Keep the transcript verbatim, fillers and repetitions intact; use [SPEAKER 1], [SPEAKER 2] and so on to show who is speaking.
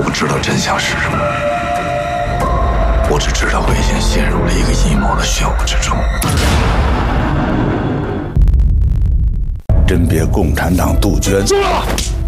[SPEAKER 1] 不知道真相是什么，我只知道我已经陷入了一个阴谋的漩涡之中。
[SPEAKER 2] 甄别共产党杜鹃，
[SPEAKER 3] 住了！